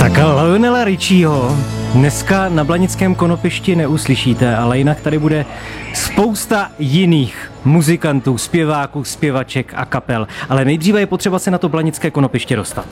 Tak Lionela Richieho dneska na Blanickém konopišti neuslyšíte, ale jinak tady bude spousta jiných muzikantů, zpěváků, zpěvaček a kapel. Ale nejdříve je potřeba se na to Blanické konopiště dostat.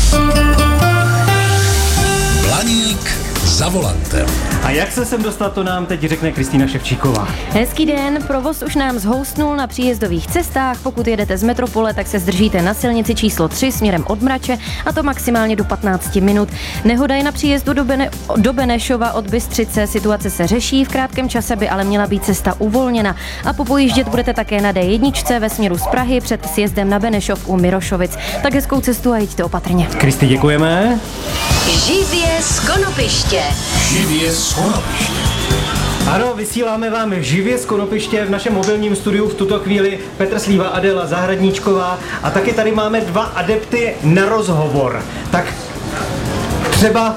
Blaník za volantem. A jak se sem dostat, to nám teď řekne Kristýna Ševčíková. Hezký den, provoz už nám zhoustnul na příjezdových cestách. Pokud jedete z metropole, tak se zdržíte na silnici číslo 3 směrem od Mrače, a to maximálně do 15 minut. Nehoda je na příjezdu do Benešova od Bystřice. Situace se řeší, v krátkém čase by ale měla být cesta uvolněna. A popojíždět budete také na D1 ve směru z Prahy před sjezdem na Benešov u Mirošovic. Tak hezkou cestu a jeďte opatrně. Kristý, děkujeme. Živě z konopiště. Živě z konopiště. Ano, vysíláme vám živě z konopiště v našem mobilním studiu v tuto chvíli Petr Slíva, Adela Zahradníčková a taky tady máme dva adepty na rozhovor. Tak třeba,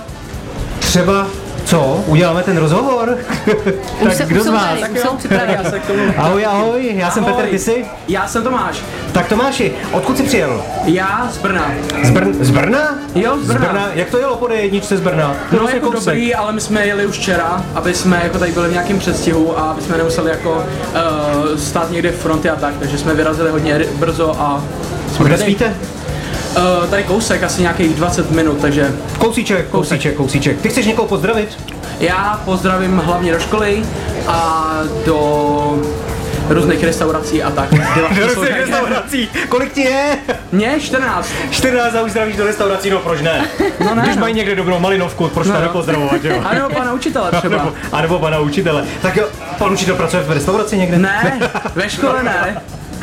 co? Uděláme ten rozhovor? Tak kdo z vás? Tak jo, připravím se k tomu. Ahoj, já jsem Petr, ty jsi? Já jsem Tomáš. Tak Tomáši, odkud jsi přijel? Já z Brna. Z Brna? Jo, z Brna. Jak to jelo po D1 z Brna? No jako dobrý, ale my jsme jeli už včera, aby jsme jako tady byli v nějakém předstihu a aby jsme nemuseli jako stát někde v fronty a tak, takže jsme vyrazili hodně brzo a jsme Kde tady. spíte? Tady kousek, asi nějakých 20 minut, takže... Kousíček. Ty chceš někoho pozdravit? Já pozdravím hlavně do školy a do různých restaurací a tak. Do různých restaurací. Kolik ti je? Mně 14. 14 a už zdravíš do restaurací, no proč ne? No ne, Když no. mají někde dobrou malinovku, proč tady pozdravovat, jo? A nebo pana učitele třeba. A nebo pana učitele. Tak jo, pan učitel pracuje v restauraci někde? Ne, ve škole ne.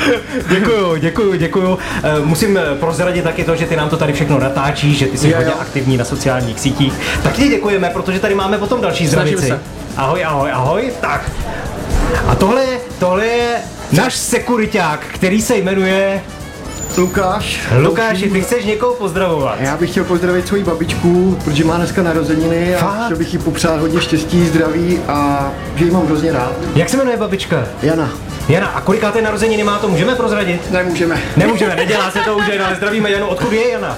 Děkuju. Musím prozradit taky to, že ty nám to tady všechno natáčíš, že ty jsi hodně aktivní na sociálních sítích. Tak ti děkujeme, protože tady máme potom další zdravici. Ahoj. Tak. A tohle je náš sekuriťák, který se jmenuje... Lukáši, ty chceš někoho pozdravovat? Já bych chtěl pozdravit svoji babičku, protože má dneska narozeniny a chtěl bych jí popřát hodně štěstí, zdraví a že jí mám hrozně rád. Jak se jmenuje babička? Jana, a kolikáté narozeniny má, to můžeme prozradit? Nemůžeme, nedělá se to už, ale zdravíme Janu. Odkud je Jana?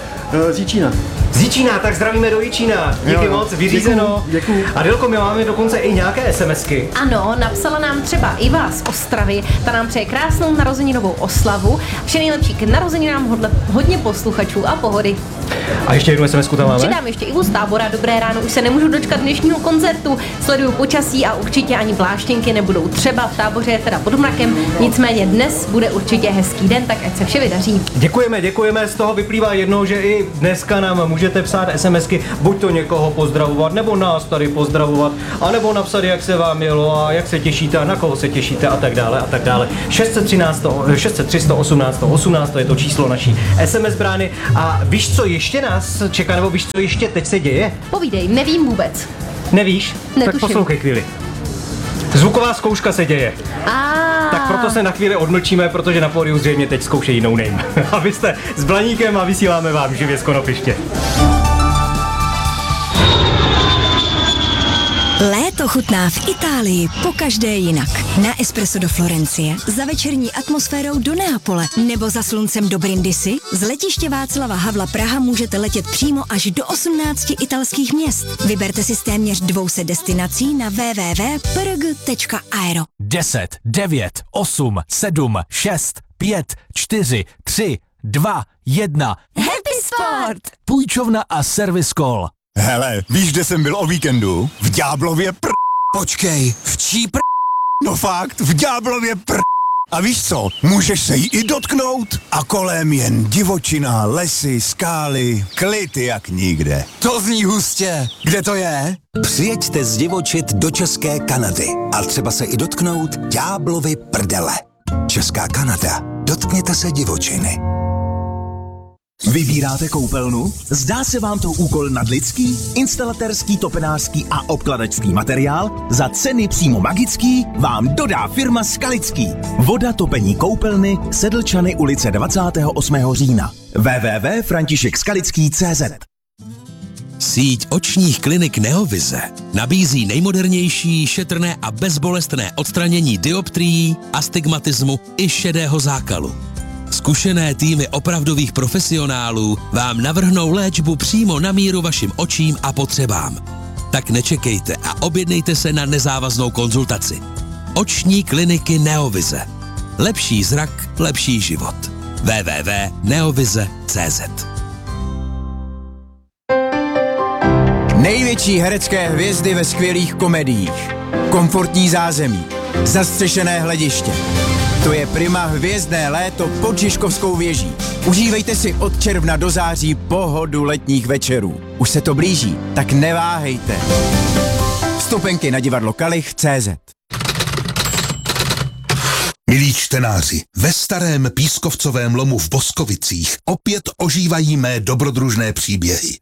Z Jičína, tak zdravíme do Jičína. Díky moc, vyřízeno. Děkuju. Adelko, my máme dokonce i nějaké SMSky. Ano, napsala nám třeba Iva z Ostravy, ta nám přeje krásnou narozeninovou oslavu. Vše nejlepší k narozeninám hodně posluchačů a pohody. A ještě jednu SMSku tam máme? Přidám ještě Ivu z Tábora, dobré ráno, už se nemůžu dočkat dnešního koncertu, sleduju počasí a určitě ani pláštěnky nebudou třeba, v Táboře je teda pod mrakem, nicméně dnes bude určitě hezký den, tak ať se vše vydaří. Děkujeme, z toho vyplývá jedno, že i dneska nám můžete psát SMSky, buď to někoho pozdravovat, nebo nás tady pozdravovat, anebo napsat, jak se vám jelo a jak se těšíte a na koho se těšíte a tak dále. 603 118 18 je to číslo naší SMS brány a víš, co ještě nás čeká, nebo víš, co ještě teď se děje? Povídej, nevím vůbec. Nevíš? Netuším. Tak poslouchej chvíli. Zvuková zkouška se děje. Tak proto se na chvíli odmlčíme, protože na pódiu zřejmě teď zkoušejí No Name. A vy jste s Blaníkem a vysíláme vám živě z konopiště. Léto chutná v Itálii pokaždé jinak. Na espresso do Florencie, za večerní atmosférou do Neapole nebo za sluncem do Brindisi. Z letiště Václava Havla Praha můžete letět přímo až do 18 italských měst. Vyberte si z téměř 200 destinací na www.prg.aero. 10, 9, 8, 7, 6, 5, 4, 3, 2, 1. Happy Sport! Půjčovna a Service Call. Hele, víš, kde jsem byl o víkendu? V Ďáblově Počkej, v čí No fakt, v Ďáblově A víš co, můžeš se jí i dotknout. A kolem jen divočina, lesy, skály, klid jak nikde. To zní hustě. Kde to je? Přijeďte zdivočit do České Kanady a třeba se i dotknout Ďáblovy prdele. Česká Kanada. Dotkněte se divočiny. Vybíráte koupelnu? Zdá se vám to úkol nadlidský? Instalatérský, topenářský a obkladačský materiál za ceny přímo magický vám dodá firma Skalický. Voda topení koupelny Sedlčany ulice 28. října. www.františekskalický.cz. Síť očních klinik Neovize nabízí nejmodernější, šetrné a bezbolestné odstranění dioptrií, astigmatismu i šedého zákalu. Zkušené týmy opravdových profesionálů vám navrhnou léčbu přímo na míru vašim očím a potřebám. Tak nečekejte a objednejte se na nezávaznou konzultaci. Oční kliniky Neovize. Lepší zrak, lepší život. www.neovize.cz. Největší herecké hvězdy ve skvělých komediích. Komfortní zázemí. Zastřešené hlediště. To je Prima hvězdné léto pod Žižkovskou věží. Užívejte si od června do září pohodu letních večerů. Už se to blíží, tak neváhejte. Vstupenky na divadlo Kalich.cz. Milí čtenáři, ve starém pískovcovém lomu v Boskovicích opět ožívají mé dobrodružné příběhy.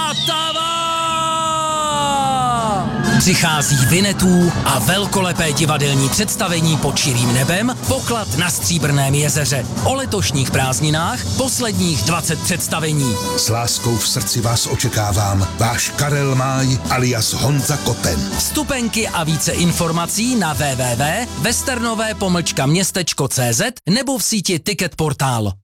Přichází Vinetů a velkolepé divadelní představení Pod širým nebem, Poklad na Stříbrném jezeře. O letošních prázdninách posledních 20 představení. S láskou v srdci vás očekávám, váš Karel Máj alias Honza Koten. Vstupenky a více informací na www.westernové-městečko.cz nebo v síti Ticket Portál.